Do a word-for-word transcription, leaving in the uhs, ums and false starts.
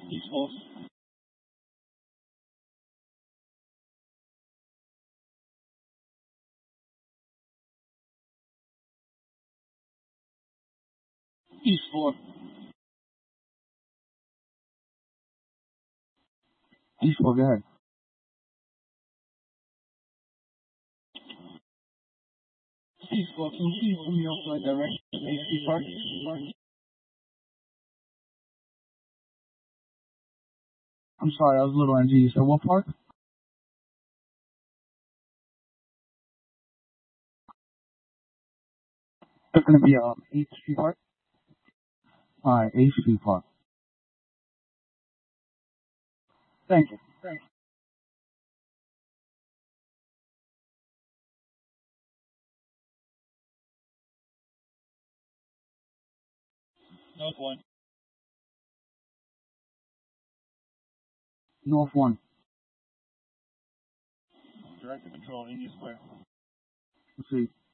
East four. East four. East four, go ahead. East four, can you please from your side direct to H P Park? I'm sorry, I was a little N G. You said what park? It's going to be um, H P Park? Alright, H P Park. Thank you. Thanks. North one. North one. Direct to control, Indian Square. Let's see.